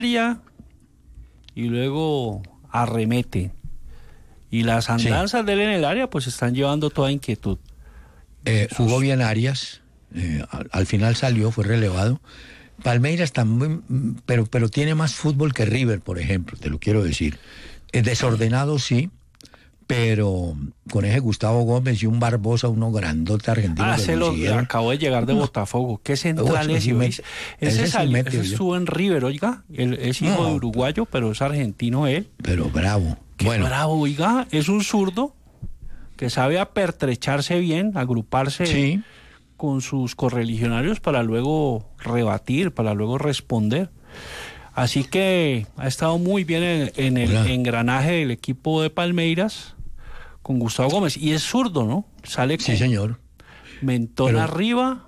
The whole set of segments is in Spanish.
y luego arremete. Y las andanzas de él en el área pues están llevando toda inquietud. Jugó bien Arias, al final salió, fue relevado. Palmeiras también, pero tiene más fútbol que River, por ejemplo, te lo quiero decir. Desordenado sí, pero con ese Gustavo Gómez y un Barbosa, uno grandote argentino. Acabó de llegar de Botafogo. ¿Qué central es? Ese estuvo en River, oiga. Él es hijo de uruguayo, pero es argentino él. Pero bravo. Bravo, oiga. Es un zurdo que sabe apertrecharse bien, agruparse con sus correligionarios para luego rebatir, para luego responder. Así que ha estado muy bien en el engranaje del equipo de Palmeiras con Gustavo Gómez. Y es zurdo, ¿no? Sale con señor. Mentón arriba.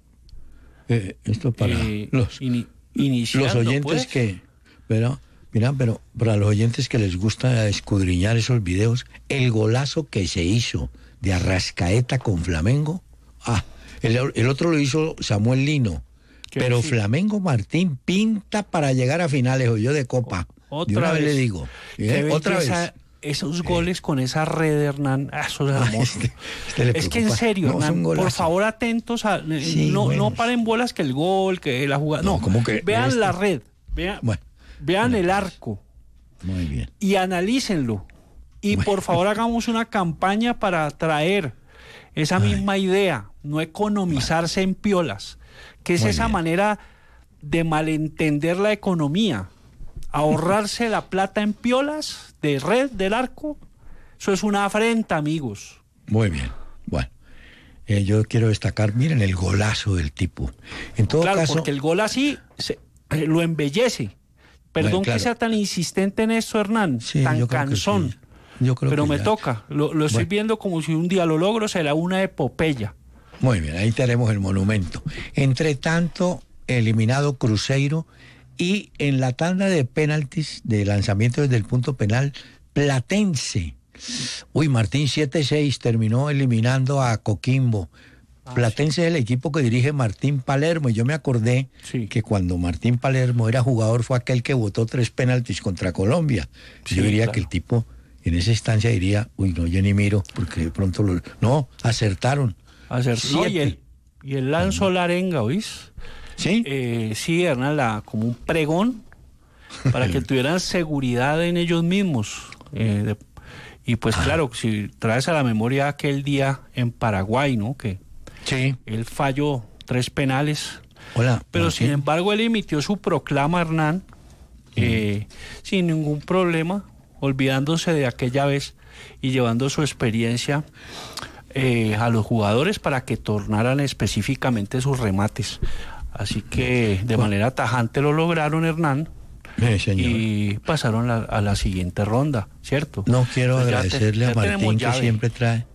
Esto para los oyentes pues. Pero para los oyentes que les gusta escudriñar esos videos, el golazo que se hizo de Arrascaeta con Flamengo, el otro lo hizo Samuel Lino. Pero Flamengo Martín pinta para llegar a finales, yo de Copa. Otra vez le digo. Otra vez. Esos goles con esa red, Hernán, eso es hermoso. Es que en serio, Hernán, por favor atentos no paren bolas que el gol, que la jugada. No, como que vean la red, vean el arco. Muy bien. Y analícenlo. Y por favor hagamos una campaña para traer esa misma idea, no economizarse en piolas. Que es esa manera de malentender la economía, ahorrarse la plata en piolas de red del arco. Eso es una afrenta, amigos. Muy bien. Bueno, yo quiero destacar, miren el golazo del tipo. En todo caso, porque el gol así lo embellece. Perdón que sea tan insistente en esto, Hernán, tan cansón. Pero me toca. Lo estoy viendo como si un día lo logro, será una epopeya. Muy bien, ahí tenemos el monumento. Entre tanto, eliminado Cruzeiro, y en la tanda de penaltis, de lanzamiento desde el punto penal, Platense. Martín 7-6 terminó eliminando a Coquimbo. Platense es el equipo que dirige Martín Palermo, y yo me acordé que cuando Martín Palermo era jugador fue aquel que votó 3 penaltis contra Colombia. Yo diría que el tipo en esa instancia diría, yo ni miro, porque de pronto acertaron. Y el lanzó la arenga, ¿oís? ¿Sí? Sí, Hernán, como un pregón para que tuvieran seguridad en ellos mismos. Y pues claro, si traes a la memoria aquel día en Paraguay, ¿no? Que él falló 3 penales. Pero sin embargo él emitió su proclama, Hernán, sin ningún problema, olvidándose de aquella vez y llevando su experiencia a los jugadores para que tornaran específicamente sus remates. Así que de manera tajante lo lograron, Hernán, y pasaron a la siguiente ronda, ¿cierto? No quiero agradecerle a Martín que siempre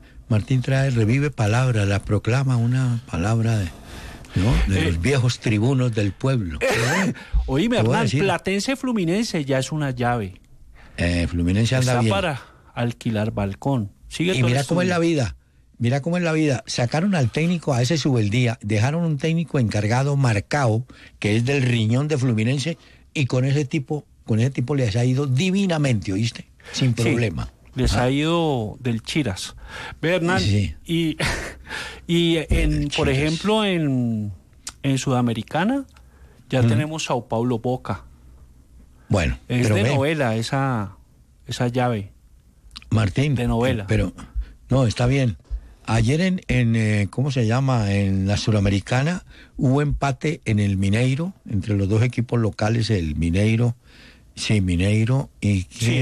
revive palabras, la proclama una palabra de los viejos tribunos del pueblo. Oíme, Hernán, Platense Fluminense ya es una llave. Fluminense anda bien. Está para alquilar balcón. Y mira cómo es la vida. Mira cómo es la vida. Sacaron al técnico a ese Subeldía, dejaron un técnico encargado, Marcao, que es del riñón de Fluminense, y con ese tipo les ha ido divinamente, ¿oíste? Sin problema. Les ha ido del Chiras. Hernán, por ejemplo, en Sudamericana ya tenemos Sao Paulo Boca. Bueno, es de novela esa llave. Martín. De novela. Pero no, está bien. Ayer ¿cómo se llama? En la Suramericana hubo empate en el Mineiro, entre los dos equipos locales, el Mineiro. Y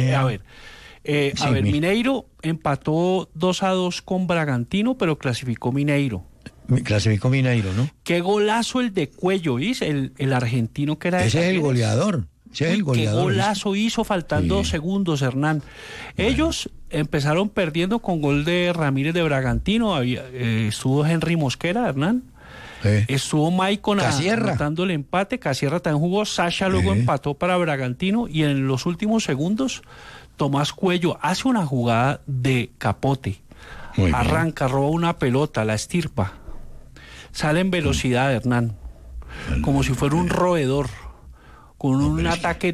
Mineiro empató 2-2 con Bragantino, pero clasificó Mineiro. Clasificó Mineiro, ¿no? Qué golazo el de Cuello, ¿viste? El argentino que era... Ese es el goleador. Qué golazo hizo faltando 2 segundos, Hernán. Ellos empezaron perdiendo con gol de Ramírez de Bragantino. Estuvo Henry Mosquera, Hernán. Estuvo Maicon anotando el empate. Casierra también jugó. Sacha luego empató para Bragantino. Y en los últimos segundos, Tomás Cuello hace una jugada de capote. Arranca, roba una pelota, la estirpa. Sale en velocidad, Hernán. Como si fuera un roedor. con un Hombre, sí. ataque